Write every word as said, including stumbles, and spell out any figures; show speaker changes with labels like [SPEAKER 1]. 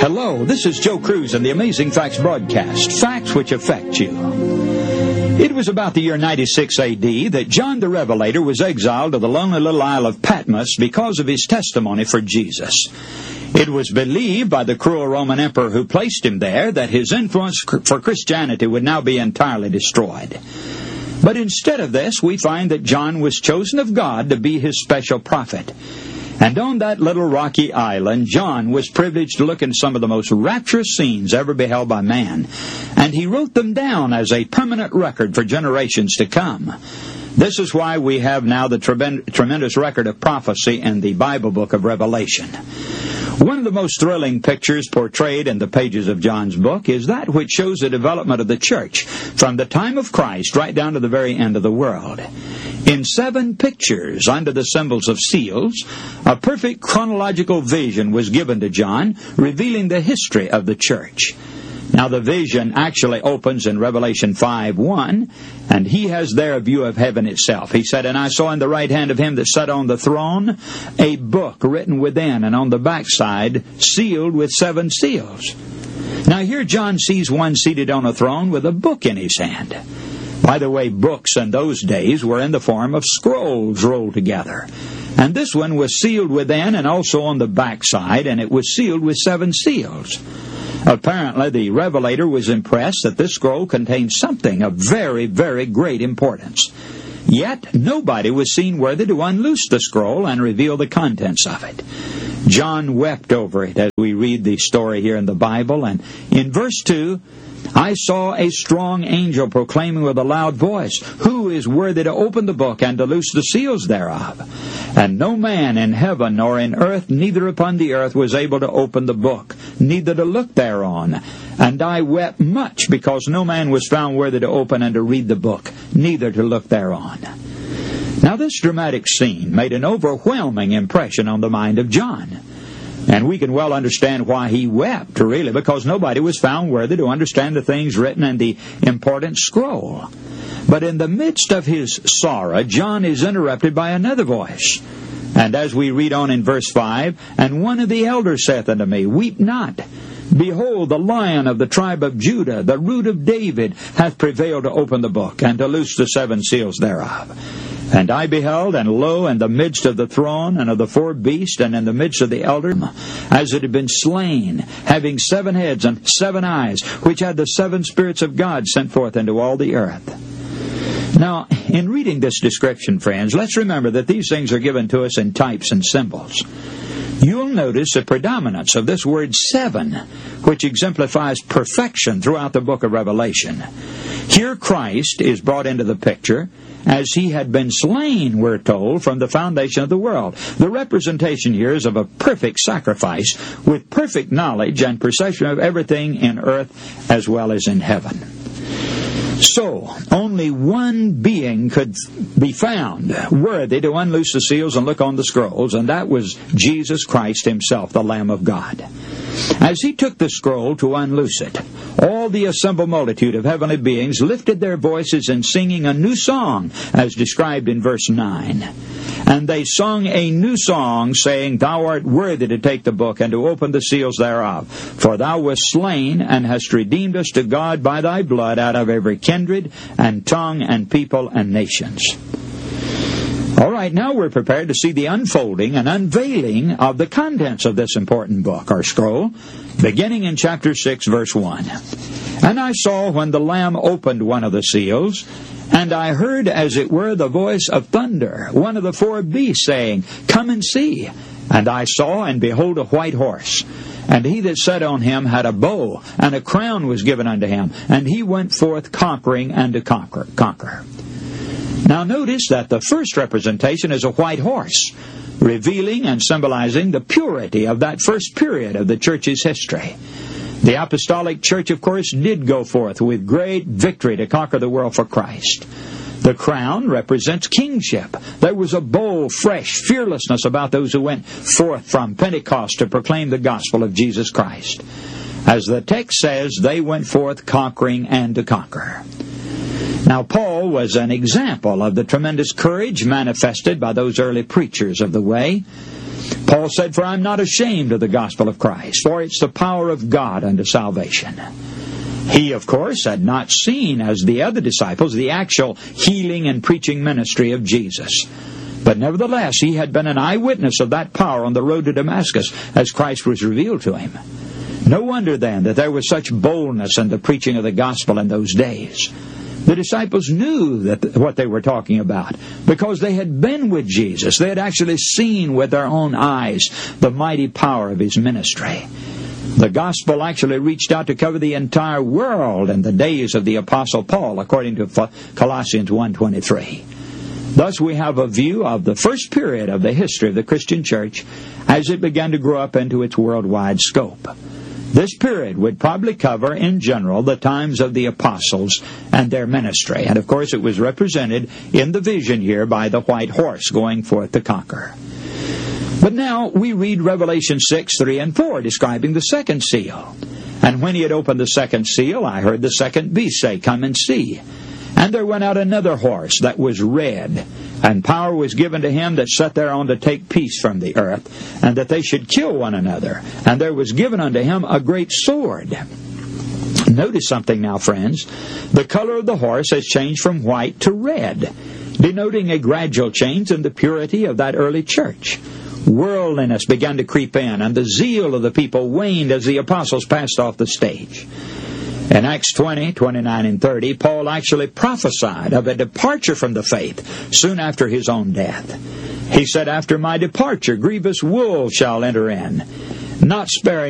[SPEAKER 1] Hello, this is Joe Cruz and the Amazing Facts broadcast, facts which affect you. It was about the year ninety-six A D that John the Revelator was exiled to the lonely little isle of Patmos because of his testimony for Jesus. It was believed by the cruel Roman emperor who placed him there that his influence for Christianity would now be entirely destroyed. But instead of this, we find that John was chosen of God to be his special prophet. And on that little rocky island, John was privileged to look into some of the most rapturous scenes ever beheld by man. And he wrote them down as a permanent record for generations to come. This is why we have now the tremendous record of prophecy in the Bible book of Revelation. One of the most thrilling pictures portrayed in the pages of John's book is that which shows the development of the church from the time of Christ right down to the very end of the world. In seven pictures under the symbols of seals, a perfect chronological vision was given to John, revealing the history of the church. Now the vision actually opens in Revelation five one, and he has there a view of heaven itself. He said, "And I saw in the right hand of him that sat on the throne a book written within, and on the backside sealed with seven seals." Now here John sees one seated on a throne with a book in his hand. By the way, books in those days were in the form of scrolls rolled together. And this one was sealed within and also on the backside, and it was sealed with seven seals. Apparently, the Revelator was impressed that this scroll contained something of very, very great importance. Yet, nobody was seen worthy to unloose the scroll and reveal the contents of it. John wept over it as we read the story here in the Bible. And in verse two, "I saw a strong angel proclaiming with a loud voice, 'Who is worthy to open the book and to loose the seals thereof?' And no man in heaven nor in earth, neither upon the earth, was able to open the book, neither to look thereon. And I wept much, because no man was found worthy to open and to read the book, neither to look thereon." Now this dramatic scene made an overwhelming impression on the mind of John. And we can well understand why he wept, really, because nobody was found worthy to understand the things written in the important scroll. But in the midst of his sorrow, John is interrupted by another voice. And as we read on in verse five, "And one of the elders saith unto me, Weep not. Behold, the Lion of the tribe of Judah, the Root of David, hath prevailed to open the book, and to loose the seven seals thereof. And I beheld, and lo, in the midst of the throne, and of the four beasts, and in the midst of the elders, as it had been slain, having seven heads and seven eyes, which had the seven spirits of God sent forth into all the earth." Now, in reading this description, friends, let's remember that these things are given to us in types and symbols. You'll notice the predominance of this word seven, which exemplifies perfection throughout the book of Revelation. Here Christ is brought into the picture as he had been slain, we're told, from the foundation of the world. The representation here is of a perfect sacrifice with perfect knowledge and perception of everything in earth as well as in heaven. So, only one being could be found worthy to unloose the seals and look on the scrolls, and that was Jesus Christ himself, the Lamb of God. As he took the scroll to unloose it, all the assembled multitude of heavenly beings lifted their voices in singing a new song, as described in verse nine. And they sung a new song, saying, "Thou art worthy to take the book and to open the seals thereof. For thou wast slain, and hast redeemed us to God by thy blood out of every kindred and tongue and people and nations." All right, now we're prepared to see the unfolding and unveiling of the contents of this important book, or scroll, beginning in chapter six, verse one. "And I saw when the Lamb opened one of the seals, and I heard as it were the voice of thunder, one of the four beasts saying, Come and see. And I saw, and behold, a white horse. And he that sat on him had a bow, and a crown was given unto him. And he went forth conquering and to conquer. conquer. Now notice that the first representation is a white horse, revealing and symbolizing the purity of that first period of the church's history. The apostolic church, of course, did go forth with great victory to conquer the world for Christ. The crown represents kingship. There was a bold, fresh fearlessness about those who went forth from Pentecost to proclaim the gospel of Jesus Christ. As the text says, they went forth conquering and to conquer. Now, Paul was an example of the tremendous courage manifested by those early preachers of the way. Paul said, "For I am not ashamed of the gospel of Christ, for it's the power of God unto salvation." He, of course, had not seen, as the other disciples, the actual healing and preaching ministry of Jesus. But nevertheless, he had been an eyewitness of that power on the road to Damascus as Christ was revealed to him. No wonder, then, that there was such boldness in the preaching of the gospel in those days. The disciples knew that what they were talking about because they had been with Jesus. They had actually seen with their own eyes the mighty power of His ministry. The gospel actually reached out to cover the entire world in the days of the Apostle Paul, according to Colossians one twenty-three. Thus we have a view of the first period of the history of the Christian church as it began to grow up into its worldwide scope. This period would probably cover, in general, the times of the apostles and their ministry. And, of course, it was represented in the vision here by the white horse going forth to conquer. But now we read Revelation six, three, and four, describing the second seal. "And when he had opened the second seal, I heard the second beast say, 'Come and see.' And there went out another horse that was red, and power was given to him that sat thereon to take peace from the earth, and that they should kill one another. And there was given unto him a great sword." Notice something now, friends. The color of the horse has changed from white to red, denoting a gradual change in the purity of that early church. Worldliness began to creep in, and the zeal of the people waned as the apostles passed off the stage. In Acts twenty, twenty-nine, and thirty, Paul actually prophesied of a departure from the faith soon after his own death. He said, "After my departure, grievous wolves shall enter in, not sparing